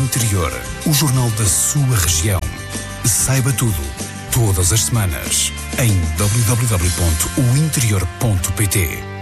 Interior, o jornal da sua região. Saiba tudo, todas as semanas, em www.ointerior.pt.